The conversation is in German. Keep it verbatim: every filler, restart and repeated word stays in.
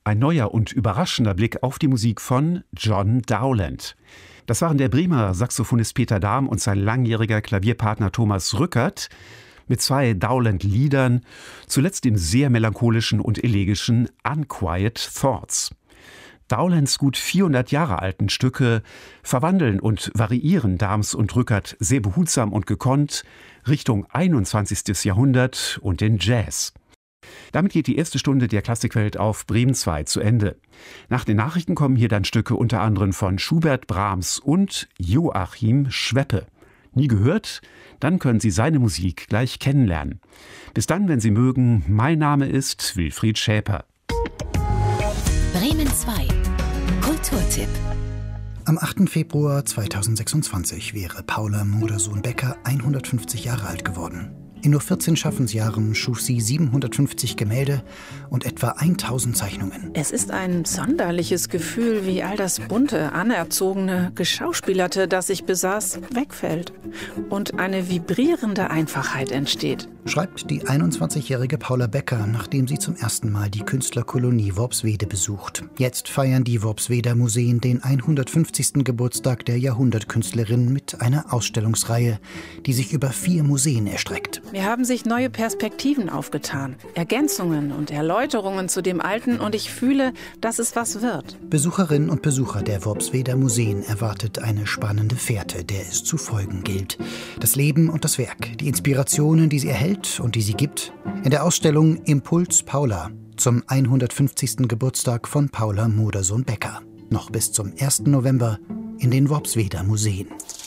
Ein neuer und überraschender Blick auf die Musik von John Dowland. Das waren der Bremer Saxophonist Peter Dahm und sein langjähriger Klavierpartner Thomas Rückert mit zwei Dowland-Liedern, zuletzt dem sehr melancholischen und elegischen Unquiet Thoughts. Dowlands gut vierhundert Jahre alten Stücke verwandeln und variieren Dahms und Rückert sehr behutsam und gekonnt Richtung einundzwanzigstes Jahrhundert und den Jazz. Damit geht die erste Stunde der Klassikwelt auf Bremen zwei zu Ende. Nach den Nachrichten kommen hier dann Stücke unter anderem von Schubert, Brahms und Joachim Schweppe. Nie gehört? Dann können Sie seine Musik gleich kennenlernen. Bis dann, wenn Sie mögen, mein Name ist Wilfried Schäper. Bremen zwei. Kulturtipp. Am achten Februar zweitausendsechsundzwanzig wäre Paula Modersohn-Becker hundertfünfzig Jahre alt geworden. In nur vierzehn Schaffensjahren schuf sie siebenhundertfünfzig Gemälde und etwa tausend Zeichnungen. Es ist ein sonderliches Gefühl, wie all das bunte, anerzogene, geschauspielerte, das ich besaß, wegfällt und eine vibrierende Einfachheit entsteht. Schreibt die einundzwanzigjährige Paula Becker, nachdem sie zum ersten Mal die Künstlerkolonie Worpswede besucht. Jetzt feiern die Worpsweder Museen den hundertfünfzigsten Geburtstag der Jahrhundertkünstlerin mit einer Ausstellungsreihe, die sich über vier Museen erstreckt. Mir haben sich neue Perspektiven aufgetan, Ergänzungen und Erläuterungen zu dem Alten und ich fühle, dass es was wird. Besucherinnen und Besucher der Worpsweder Museen erwartet eine spannende Fährte, der es zu folgen gilt. Das Leben und das Werk, die Inspirationen, die sie erhält und die sie gibt, in der Ausstellung Impuls Paula zum hundertfünfzigsten Geburtstag von Paula Modersohn-Becker. Noch bis zum ersten November in den Worpsweder Museen.